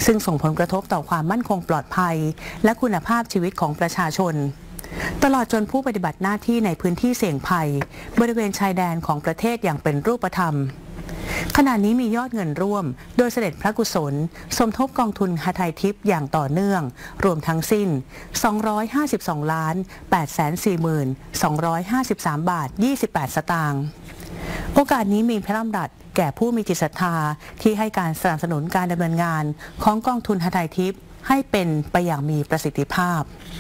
ซึ่งส่งผลกระทบต่อความมั่นคงปลอดภัยและคุณภาพชีวิตของประชาชนตลอดจนผู้ปฏิบัติหน้าที่ในพื้นที่เสี่ยงภัยบริเวณชายแดนของประเทศอย่างเป็นรูปธรรมขณะนี้มียอดเงินร่วมโดยเสด็จพระกุศลสมทบกองทุนหทัยทิพย์อย่างต่อเนื่องรวมทั้งสิ้น252,843,253 บาท 28 สตางค์โอกาสนี้มีพระดำรัสแก่ผู้มีจิตศรัทธาที่ให้การสนับสนุนการดำเนินงานของกองทุนหทัยทิพย์ให้เป็นไปอย่างมีประสิทธิภาพ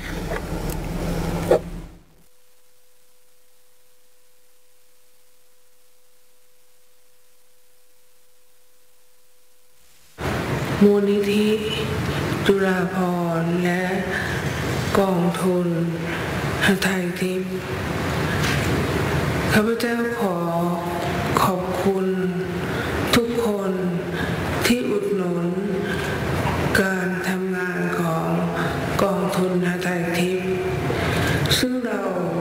มูลนิธิจุฬาภรณ์และกองทุนหทัยทิพย์ข้าพเจ้าขอขอบคุณทุกคนที่อุดหนุนการทำงานของกองทุนหทัยทิพย์ซึ่งเรา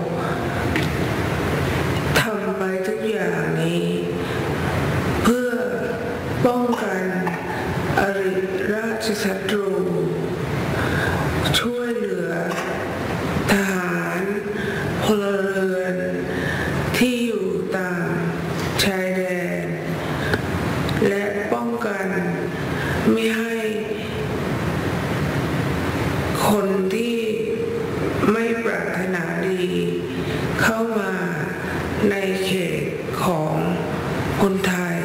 ทำไปทุกอย่างนี้เพื่อป้องกันอริราชศัตรูช่วยเหลือทหารพลเรือนที่อยู่ตามชายแดนและป้องกันไม่ให้คนที่ไม่ปรารถนาดีเข้ามาในเขตของคนไทย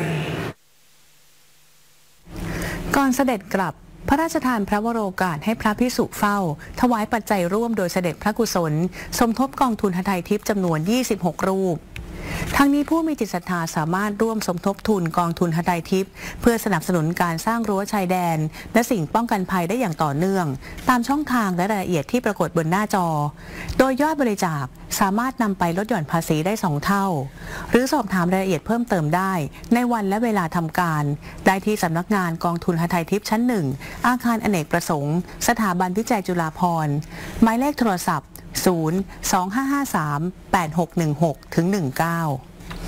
ก่อนเสด็จกลับพระราชทานพระวโรกาสให้พระภิกษุเฝ้าถวายปัจจัยร่วมโดยเสด็จพระกุศลสมทบกองทุนหทัยทิพย์จำนวน26รูปทั้งนี้ผู้มีจิตศรัทธาสามารถร่วมสมทบทุนกองทุนหทัยทิพย์เพื่อสนับสนุนการสร้างรั้วชายแดนและสิ่งป้องกันภัยได้อย่างต่อเนื่องตามช่องทางและรายละเอียดที่ปรากฏบนหน้าจอโดยยอดบริจาคสามารถนำไปลดหย่อนภาษีได้2เท่าหรือสอบถามรายละเอียดเพิ่มเติมได้ในวันและเวลาทำการได้ที่สำนักงานกองทุนหทัยทิพย์ชั้น1อาคารอเนกประสงค์สถาบันวิจัยจุฬาภรณ์หมายเลขโทรศัพท์025538616-19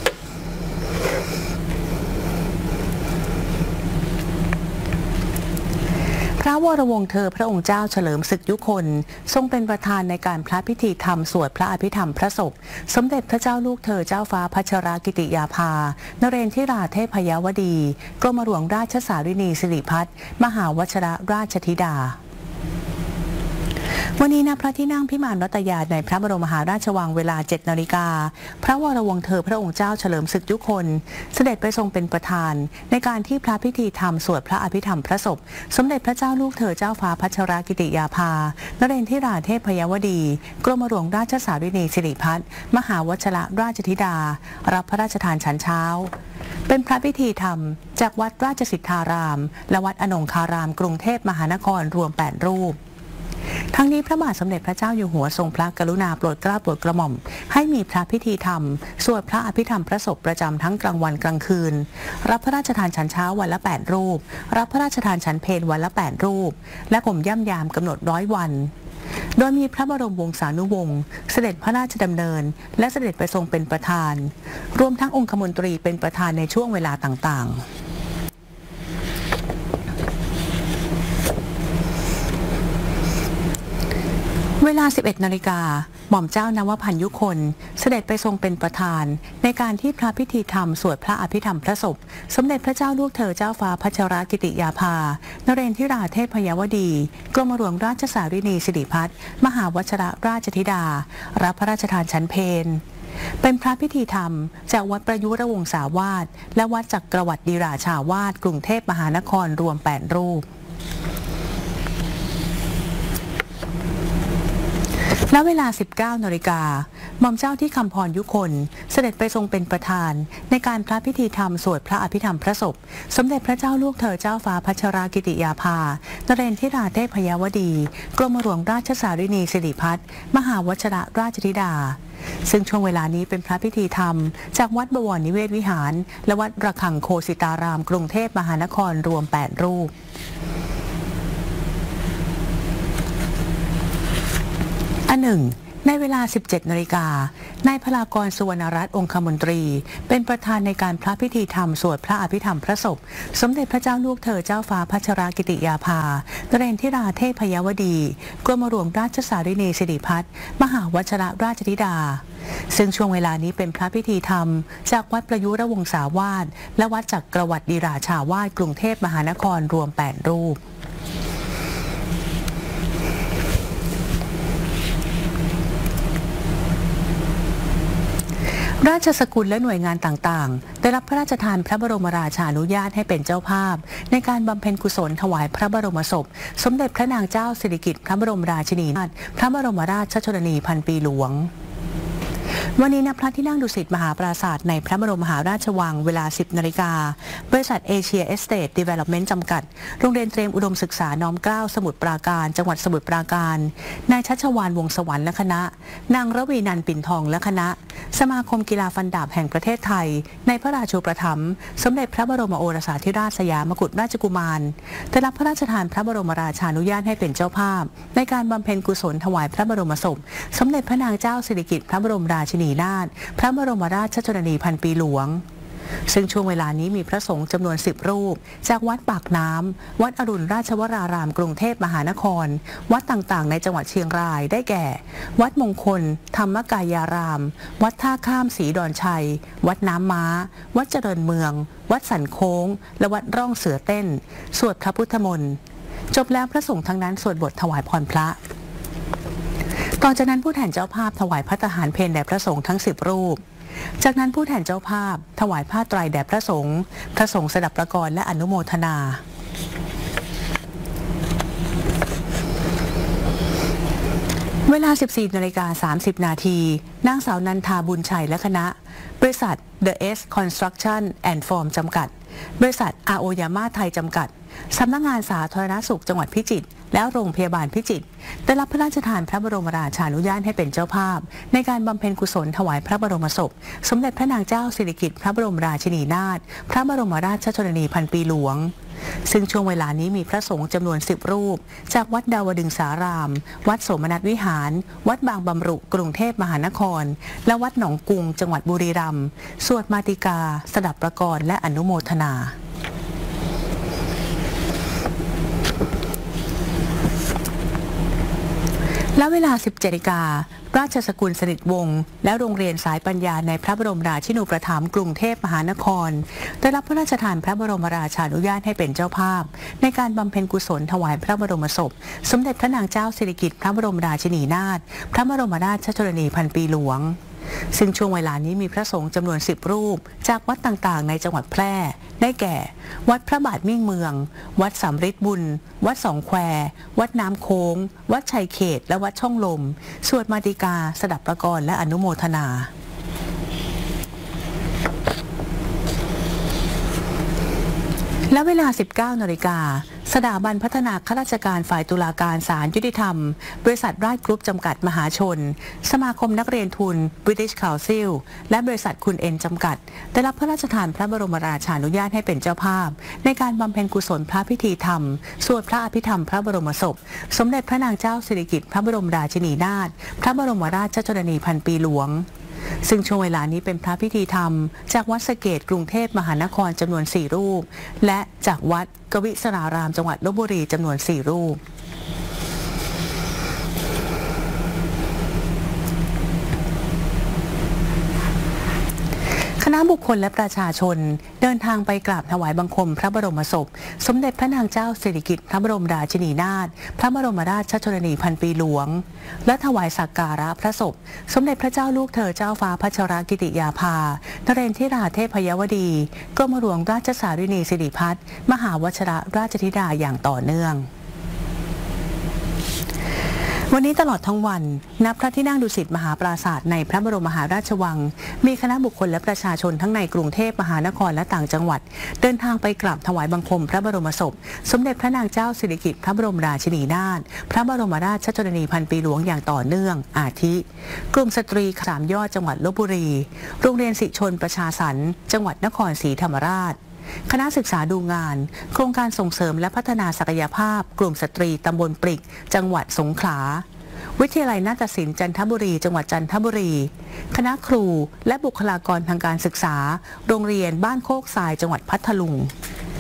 พระวรวงศ์เธอพระองค์เจ้าเฉลิมศึกยุคนทรงเป็นประธานในการพระพิธีธรรมสวดพระอภิธรรมพระศพสมเด็จพระเจ้าลูกเธอเจ้าฟ้าพัชรกิติยาภานเรนทิราเทพยวดีกรมหลวงราชสารินีสิริพัฒน์มหาวชิรราชธิดาวันนี้ณพระที่นั่งพิมานรัตยาในพระบรมมหาราชวังเวลา 7 นาฬิกาพระวรวงศ์เธอพระองค์เจ้าเฉลิมศึกยุคนเสด็จไปทรงเป็นประธานในการที่พระพิธีธรรมสวดพระอภิธรรมพระศพสมเด็จพระเจ้าลูกเธอเจ้าฟ้าพัชรกิติยาภานเรนทิราเทพยวดีกรมหลวงราชสารินีสิริพัฒน์มหาวชิรราชธิดารับพระราชทานฉันเช้าเป็นพระพิธีธรรมจากวัดราชสิทธารามและวัดอนงคารามกรุงเทพมหานครรวม8รูปทั้งนี้พระบาทสมเด็จพระเจ้าอยู่หัวทรงพระกรุณาโปรดเกล้าโปรดกระหม่อมให้มีพระพิธีธรรมสวดพระอภิธรรมพระศพประจำทั้งกลางวันกลางคืนรับพระราชทานฉันเช้าวันละ8รูปรับพระราชทานฉันเพลวันละ8รูปและผมย่ำยามกำหนด100 วันโดยมีพระบรมวงศานุวงศ์เสด็จพระราชดำเนินและเสด็จไปทรงเป็นประธานรวมทั้งองคมนตรีเป็นประธานในช่วงเวลาต่างๆเวลา 11 นาฬิกาหม่อมเจ้านวพันธ์ยุคนเสด็จไปทรงเป็นประธานในการที่พระพิธีธรรมสวดพระอภิธรรมพระศพสมเด็จพระเจ้าลูกเธอเจ้าฟ้าพัชรกิติยาภานเรนทิราเทพยวดีกรมหลวงราชสารินีสิริพัฒน์มหาวชิรราชธิดารับพระราชทานฉันเพลเป็นพระพิธีธรรมจากวัดประยุรวงศาวาสและวัดจักรวรรดิราชาวาสกรุงเทพมหานครรวม8รูปและเวลา 19 นาฬิกาหม่อมเจ้าที่คำพรยุคนเสด็จไปทรงเป็นประธานในการพระพิธีธรรมสวดพระอภิธรรมพระศพสมเด็จพระเจ้าลูกเธอเจ้าฟ้าพัชรกิติยาภานเรนทิราเทพยวดีกรมหลวงราชสารินีสิริพัฒน์มหาวชิรราชธิดาซึ่งช่วงเวลานี้เป็นพระพิธีธรรมจากวัดบวรนิเวศวิหารและวัดระฆังโคสิตารามกรุงเทพมหานครรวม8รูปอัน 1 ในเวลา 17 นาฬิกานายพลากร สุวรรณรัตน์องคมนตรีเป็นประธานในการพระพิธีธรรมสวดพระอภิธรรมพระศพสมเด็จพระเจ้าลูกเธอเจ้าฟ้าพัชรกิติยาภานเรนทิราเทพยวดีกรมหลวงราชสารินีสิริพัฒน์มหาวชิรราชธิดาซึ่งช่วงเวลานี้เป็นพระพิธีธรรมจากวัดประยุรวงศาวาสและวัดจักรวรรดิราชาวาสกรุงเทพมหานครรวม 8 รูปราชสกุลและหน่วยงานต่างๆได้รับพระราชทานพระบรมราชานุญาตให้เป็นเจ้าภาพในการบำเพ็ญกุศลถวายพระบรมศพสมเด็จพระนางเจ้าสิริกิติ์พระบรมราชินีนาถพระบรมราชชนนีพันปีหลวงวันนี้ณพระที่นั่งดุสิตมหาปราสาทในพระบรมมหาราชวังเวลา 10 นาฬิกาบริษัทเอเชียเอสเตทดีเวล็อปเมนต์จำกัดโรงเรียนเตรียมอุดมศึกษาน้อมเกล้าสมุทรปราการจังหวัดสมุทรปราการนายชัชวาลวงศ์สวรรค์และคณะนางระวีนันท์ปิ่นทองและคณะสมาคมกีฬาฟันดาบแห่งประเทศไทยในพระราชูปถัมภ์สมเด็จพระบรมโอรสาธิราชสยามกุฎราชกุมารได้รับพระราชทานพระบรมราชานุญาตให้เป็นเจ้าภาพในการบำเพ็ญกุศลถวายพระบรมศพสมเด็จพระนางเจ้าสิริกิติ์พระบรมราชินีนาถพระบรมราชชนนีพันปีหลวงซึ่งช่วงเวลานี้มีพระสงฆ์จำนวน10 รูปจากวัดปากน้ำวัดอรุณราชวรารามกรุงเทพมหานครวัดต่างๆในจังหวัดเชียงรายได้แก่วัดมงคลธรรมกายารามวัดท่าข้ามศรีดอนชัยวัดน้ำม้าวัดเจริญเมืองวัดสันโค้งและวัดร่องเสือเต้นสวดพระพุทธมนต์จบแล้วพระสงฆ์ทั้งนั้นสวดบทถวายพรพระต่อจากนั้นผู้แทนเจ้าภาพถวายพระทหารเพลแด่พระสงฆ์ทั้ง10 รูปจากนั้นผู้แทนเจ้าภาพถวายผ้าไตรแด่พระสงฆ์สดับประกรณ์และอนุโมทนาเวลา 14 นาฬิกา 30 นาทีนางสาวนันทาบุญชัยและคณะบริษัท The S Construction and Form จำกัดบริษัทอาโอยาม่าไทยจำกัดสำนักงานสาธารณสุขจังหวัดพิจิตรและโรงพยาบาลพิจิตรได้รับพระราชทานพระบรมราชานุญาตให้เป็นเจ้าภาพในการบำเพ็ญกุศลถวายพระบรมศพสมเด็จพระนางเจ้าสิริกิติ์พระบรมราชินีนาถพระบรมราชชนนีพันปีหลวงซึ่งช่วงเวลานี้มีพระสงฆ์จำนวน10 รูปจากวัดดาวดึงสารามวัดโสมนัสวิหารวัดบางบำรุกรุงเทพมหานครและวัดหนองกุงจังหวัดบุรีรัมย์สวดมาติกาสดับประกรณ์และอนุโมทนาและเวลา 17 นาฬิการาชสกุลสนิทวงศ์และโรงเรียนสายปัญญาในพระบรมราชินูปถัมภ์กรุงเทพมหานครได้รับพระราชทานพระบรมราชานุญาตให้เป็นเจ้าภาพในการบำเพ็ญกุศลถวายพระบรมศพสมเด็จพระนางเจ้าสิริกิติ์พระบรมราชินีนาถพระบรมราชชนนีพันปีหลวงซึ่งช่วงเวลานี้มีพระสงฆ์จำนวน10 รูปจากวัดต่างๆในจังหวัดแพร่ได้แก่วัดพระบาทมิ่งเมืองวัดสำริดบุญวัดสองแคววัดน้ำโค้งวัดชัยเขตและวัดช่องลมสวดมาติกาสดับประกรณ์และอนุโมทนาและเวลา 19 นาฬิกาสถาบันพัฒนาข้าราชการฝ่ายตุลาการศาลยุติธรรมบริษัทราชกรุ๊ปจำกัดมหาชนสมาคมนักเรียนทุน British Council และบริษัทคุณเอ็นจำกัดได้รับพระราชทานพระบรมราชานุญาตให้เป็นเจ้าภาพในการบำเพ็ญกุศลพระพิธีธรรมสวดพระอภิธรรมพระบรมศพสมเด็จพระนางเจ้าสิริกิติ์พระบรมราชินีนาถพระบรมราชชนนีพันปีหลวงซึ่งช่วงเวลานี้เป็นพระพิธีธรรมจากวัดสะเกษกรุงเทพมหานครจำนวน4 รูปและจากวัดกวิศรารามจังหวัดลพบุรีจำนวน4 รูปคณะบุคคลและประชาชนเดินทางไปกราบถวายบังคมพระบรมศพสมเด็จพระนางเจ้าสิริกิติ์พระบรมราชินีนาถพระบรมราชชนนีพันปีหลวงและถวายสักการะพระศพสมเด็จพระเจ้าลูกเธอเจ้าฟ้าพัชรกิติยาภานเรนทิราเทพยวดีกรมหลวงราชสารินีสิริพัฒน์มหาวชิรราชธิดาอย่างต่อเนื่องวันนี้ตลอดทั้งวันณพระที่นั่งดุสิตมหาปราสาทในพระบรมมหาราชวังมีคณะบุคคลและประชาชนทั้งในกรุงเทพมหานครและต่างจังหวัดเดินทางไปกราบถวายบังคมพระบรมศพสมเด็จพระนางเจ้าสิริกิติ์พระบรมราชินีนาถพระบรมราชชนนีพันปีหลวงอย่างต่อเนื่องอาทิกลุ่มสตรีสามยอดจังหวัดลพบุรีโรงเรียนศิชนประชาสรรค์จังหวัดนครศรีธรรมราชคณะศึกษาดูงานโครงการส่งเสริมและพัฒนาศักยภาพกลุ่มสตรีตำบลปริกจังหวัดสงขลาวิทยาลัยนาฏศิลป์จันทบุรีจังหวัดจันทบุรีคณะครูและบุคลากรทางการศึกษาโรงเรียนบ้านโคกทรายจังหวัดพัทลุง